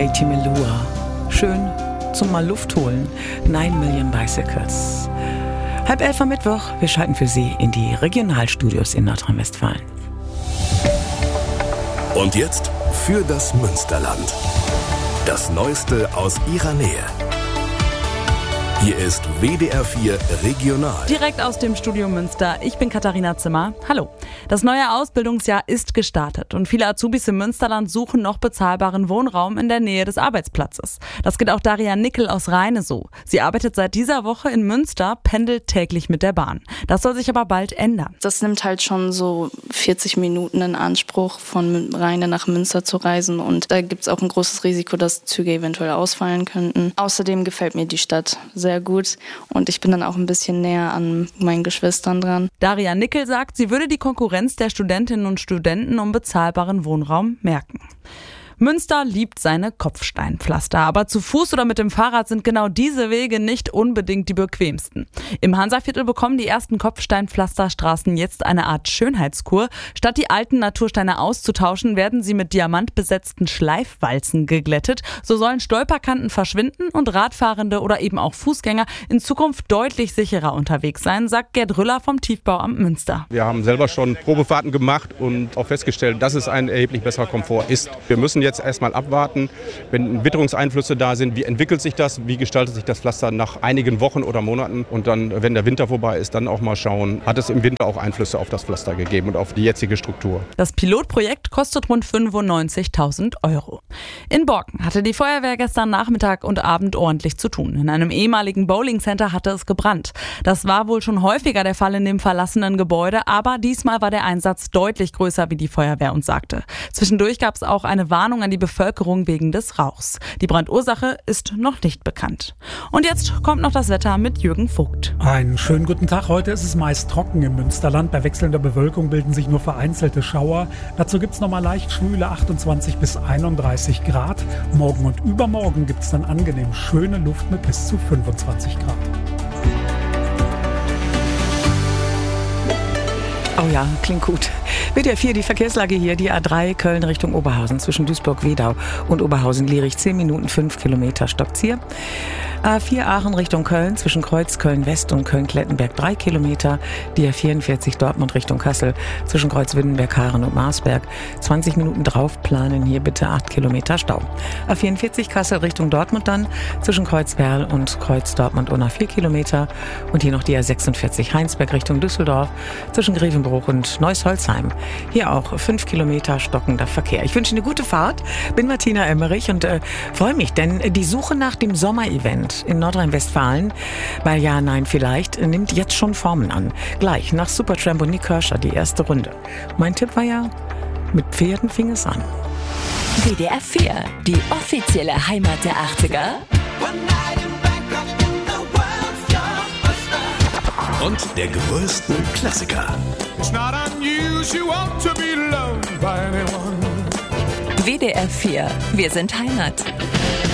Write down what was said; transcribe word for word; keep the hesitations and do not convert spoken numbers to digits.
Katie Melua. Schön zum mal Luft holen. Nine Million Bicycles. Halb elf am Mittwoch. Wir schalten für Sie in die Regionalstudios in Nordrhein-Westfalen. Und jetzt für das Münsterland. Das Neueste aus Ihrer Nähe. Hier ist W D R vier Regional. Direkt aus dem Studio Münster. Ich bin Katharina Zimmer. Hallo. Das neue Ausbildungsjahr ist gestartet und viele Azubis im Münsterland suchen noch bezahlbaren Wohnraum in der Nähe des Arbeitsplatzes. Das geht auch Daria Nickel aus Rheine so. Sie arbeitet seit dieser Woche in Münster, pendelt täglich mit der Bahn. Das soll sich aber bald ändern. Das nimmt halt schon so vierzig Minuten in Anspruch, von Rheine nach Münster zu reisen, und da gibt es auch ein großes Risiko, dass Züge eventuell ausfallen könnten. Außerdem gefällt mir die Stadt sehr gut und ich bin dann auch ein bisschen näher an meinen Geschwistern dran. Daria Nickel sagt, sie würde die Konkurrenz der Studentinnen und Studenten um bezahlbaren Wohnraum merken. Münster liebt seine Kopfsteinpflaster, aber zu Fuß oder mit dem Fahrrad sind genau diese Wege nicht unbedingt die bequemsten. Im Hansaviertel bekommen die ersten Kopfsteinpflasterstraßen jetzt eine Art Schönheitskur. Statt die alten Natursteine auszutauschen, werden sie mit diamantbesetzten Schleifwalzen geglättet. So sollen Stolperkanten verschwinden und Radfahrende oder eben auch Fußgänger in Zukunft deutlich sicherer unterwegs sein, sagt Gerd Rüller vom Tiefbauamt Münster. Wir haben selber schon Probefahrten gemacht und auch festgestellt, dass es ein erheblich besserer Komfort ist. Wir müssen jetzt erstmal abwarten, wenn Witterungseinflüsse da sind, wie entwickelt sich das, wie gestaltet sich das Pflaster nach einigen Wochen oder Monaten, und dann, wenn der Winter vorbei ist, dann auch mal schauen, hat es im Winter auch Einflüsse auf das Pflaster gegeben und auf die jetzige Struktur. Das Pilotprojekt kostet rund fünfundneunzigtausend Euro. In Borken hatte die Feuerwehr gestern Nachmittag und Abend ordentlich zu tun. In einem ehemaligen Bowlingcenter hatte es gebrannt. Das war wohl schon häufiger der Fall in dem verlassenen Gebäude, aber diesmal war der Einsatz deutlich größer, wie die Feuerwehr uns sagte. Zwischendurch gab es auch eine Warnung an die Bevölkerung wegen des Rauchs. Die Brandursache ist noch nicht bekannt. Und jetzt kommt noch das Wetter mit Jürgen Vogt. Einen schönen guten Tag. Heute ist es meist trocken im Münsterland. Bei wechselnder Bewölkung bilden sich nur vereinzelte Schauer. Dazu gibt es nochmal leicht schwüle achtundzwanzig bis einunddreißig Grad. Morgen und übermorgen gibt es dann angenehm schöne Luft mit bis zu fünfundzwanzig Grad. Oh ja, klingt gut. W D R vier, die Verkehrslage hier, die A drei Köln Richtung Oberhausen zwischen Duisburg-Wedau und Oberhausen-Lierich, zehn Minuten, fünf Kilometer, stoppt hier. A vier Aachen Richtung Köln zwischen Kreuz Köln-West und Köln-Klettenberg, drei Kilometer. Die A vierundvierzig Dortmund Richtung Kassel zwischen Kreuz Windenberg, Haaren und Marsberg, zwanzig Minuten drauf planen, hier bitte acht Kilometer Stau. A vierundvierzig Kassel Richtung Dortmund dann zwischen Kreuz Werl und Kreuz Dortmund Unna vier Kilometer. Und hier noch die A sechsundvierzig Heinsberg Richtung Düsseldorf zwischen Grevenbruch und Neuss-Holzheim. Hier auch fünf Kilometer stockender Verkehr. Ich wünsche eine gute Fahrt. Bin Martina Emmerich und äh, freue mich, denn die Suche nach dem Sommerevent in Nordrhein-Westfalen bei Ja, Nein, Vielleicht nimmt jetzt schon Formen an. Gleich nach Supertramp und Nick Kershaw die erste Runde. Mein Tipp war ja, mit Pferden fing es an. W D R vier, die offizielle Heimat der achtziger. Und der größten Klassiker. W D R vier, wir sind Heimat.